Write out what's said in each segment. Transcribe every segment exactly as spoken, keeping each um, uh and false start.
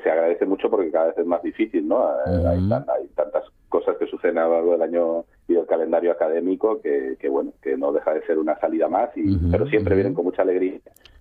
se agradece mucho porque cada vez es más difícil, ¿no? Uh-huh. Hay, tan, hay tantas cosas que suceden a lo largo del año y del calendario académico que, que bueno, que no deja de ser una salida más, y, uh-huh. pero siempre vienen con mucha alegría.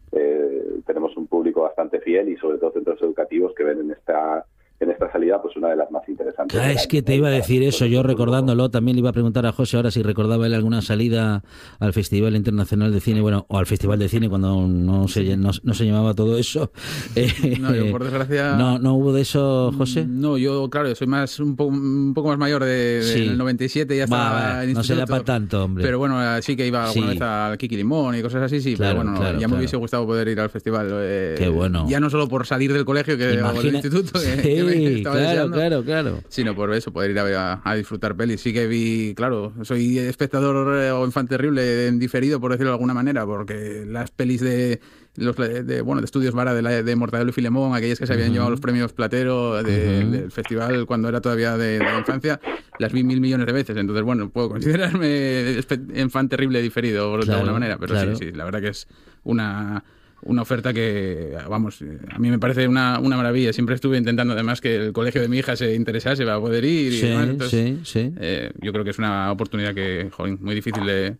Eh, tenemos un público bastante fiel y sobre todo centros educativos que ven en esta en esta salida pues una de las más interesantes. Claro, es que te iba a decir eso, yo recordándolo, también le iba a preguntar a José ahora si recordaba él alguna salida al Festival Internacional de Cine, bueno, o al Festival de Cine cuando no se, no, no se llamaba todo eso. No, yo por desgracia... ¿No, no hubo de eso, José? No, yo, claro, soy más un poco, un poco más mayor de, de sí. del noventa y siete, ya estaba va, en no se da para tanto, hombre. Pero bueno, sí que iba alguna sí. vez al Kiki Limón y cosas así, sí, claro, pero bueno, claro, ya claro. me hubiese gustado poder ir al festival. Eh, Qué bueno. Ya no solo por salir del colegio que, Imagina... o del instituto, que, sí, que me estaba claro, deseando, claro, claro. sino por eso, poder ir a, a disfrutar pelis. Sí que vi, claro, soy espectador eh, o infante terrible en diferido, por decirlo de alguna manera, porque las pelis de los de, de bueno de Estudios Vara, de, la, de Mortadelo y Filemón, aquellas que se habían uh-huh. llevado los premios Platero de, uh-huh. del festival cuando era todavía de, de la infancia, las vi mil millones de veces. Entonces, bueno, puedo considerarme infante terrible diferido, por claro, de alguna manera, pero claro. sí, sí, la verdad que es una... una oferta que, vamos, a mí me parece una, una maravilla. Siempre estuve intentando, además, que el colegio de mi hija se interesase para poder ir. Y sí, demás. Entonces, sí, sí. Eh, yo creo que es una oportunidad que, joder, muy difícil de,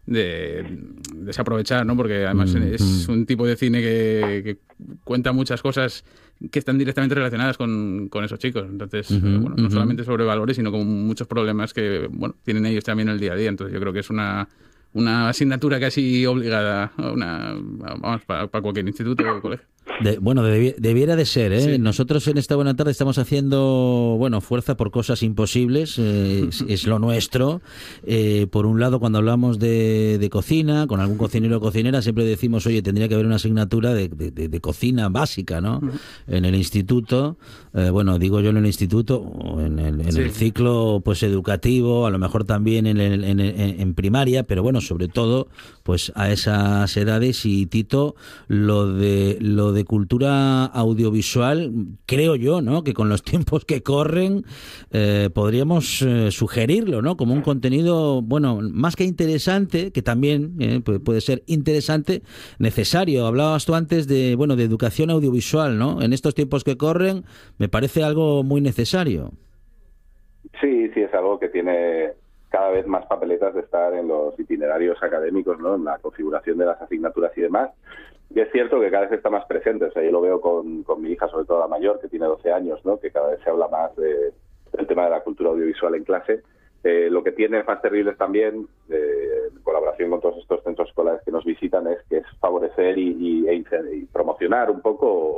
de desaprovechar, ¿no? Porque además mm, es mm. un tipo de cine que, que cuenta muchas cosas que están directamente relacionadas con, con esos chicos. Entonces, uh-huh, bueno, no uh-huh. solamente sobre valores, sino con muchos problemas que, bueno, tienen ellos también en el día a día. Entonces, yo creo que es una... una asignatura casi obligada una, vamos, para, para cualquier instituto o colegio. De, bueno, debi- debiera de ser, ¿eh? Sí. Nosotros en esta buena tarde estamos haciendo, bueno, fuerza por cosas imposibles, eh, es, es lo nuestro. Eh, por un lado, cuando hablamos de, de cocina, con algún cocinero o cocinera, siempre decimos, oye, tendría que haber una asignatura de, de, de, de cocina básica, ¿no? Uh-huh. En el instituto, eh, bueno, digo yo en el instituto, o en, el, en sí. el ciclo pues educativo, a lo mejor también en, el, en, en, en primaria, pero bueno, sobre todo, pues a esas edades. Y Tito, lo de lo de cultura audiovisual, creo yo, ¿no? Que con los tiempos que corren eh, podríamos eh, sugerirlo, ¿no? Como un contenido, bueno, más que interesante, que también eh, puede ser interesante, necesario. Hablabas tú antes de, bueno, de educación audiovisual, ¿no? En estos tiempos que corren, me parece algo muy necesario. Sí, sí, es algo que tiene cada vez más papeletas de estar en los itinerarios académicos, ¿no? En la configuración de las asignaturas y demás. Y es cierto que cada vez está más presente. O sea, yo lo veo con, con mi hija, sobre todo la mayor, que tiene doce años, ¿no? Que cada vez se habla más de, del tema de la cultura audiovisual en clase. Eh, lo que tiene más terribles también, eh, en colaboración con todos estos centros escolares que nos visitan, es que es favorecer y, y, e, y promocionar un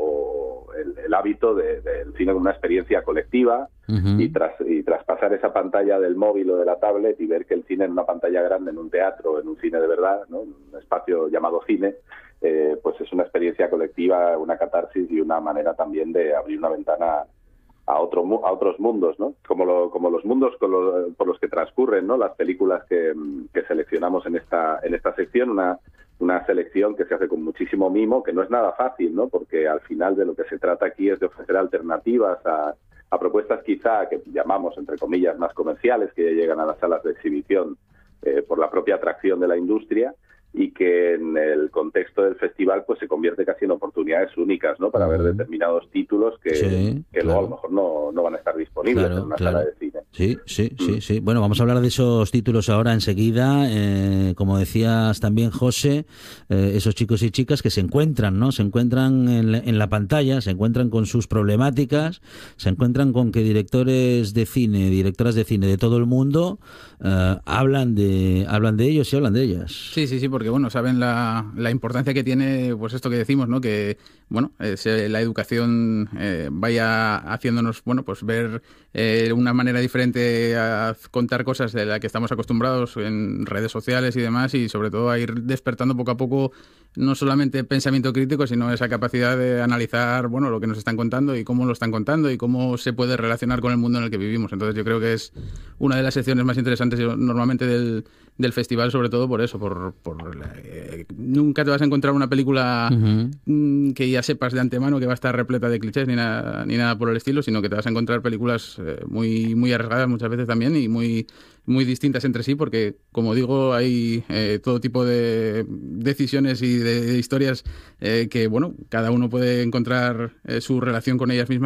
poco el, el hábito de, del cine como una experiencia colectiva, uh-huh. y, tras, y traspasar esa pantalla del móvil o de la tablet y ver que el cine en una pantalla grande, en un teatro, en un cine de verdad, ¿no? En un espacio llamado cine, eh, pues es una experiencia colectiva, una catarsis y una manera también de abrir una ventana a otro a otros mundos, ¿no? Como lo, como los mundos con lo, por los que transcurren, ¿no? Las películas que, que seleccionamos en esta en esta sección, una una selección que se hace con muchísimo mimo, que no es nada fácil, ¿no? Porque al final de lo que se trata aquí es de ofrecer alternativas a, a propuestas quizá que llamamos, entre comillas, más comerciales, que ya llegan a las salas de exhibición eh, por la propia atracción de la industria, y que en el contexto del festival pues se convierte casi en oportunidades únicas, ¿no? Para uh-huh. ver determinados títulos que, sí, que claro. luego a lo mejor no, no van a estar disponibles claro, en una claro. sala de cine. Sí, sí, mm. sí, sí. Bueno, vamos a hablar de esos títulos ahora enseguida. Eh, como decías también, José, eh, esos chicos y chicas que se encuentran, ¿no? Se encuentran en la, en la pantalla, se encuentran con sus problemáticas, se encuentran con que directores de cine, directoras de cine de todo el mundo eh, hablan de hablan de ellos y hablan de ellas. Sí, sí, sí, porque bueno, saben la, la importancia que tiene, pues esto que decimos, ¿no? Que bueno, es, eh, la educación eh, vaya haciéndonos, bueno, pues ver eh, una manera diferente a contar cosas de la que estamos acostumbrados en redes sociales y demás, y sobre todo a ir despertando poco a poco no solamente pensamiento crítico, sino esa capacidad de analizar, bueno, lo que nos están contando y cómo lo están contando y cómo se puede relacionar con el mundo en el que vivimos. Entonces yo creo que es una de las secciones más interesantes normalmente del, del festival, sobre todo por eso, por, por eh, nunca te vas a encontrar una película uh-huh. que ya sepas de antemano que va a estar repleta de clichés ni nada, ni nada por el estilo, sino que te vas a encontrar películas eh, muy, muy arriesgadas muchas veces también y muy, muy distintas entre sí, porque como digo, hay eh, todo tipo de decisiones y de, de historias eh, que, bueno, cada uno puede encontrar eh, su relación con ellas mismas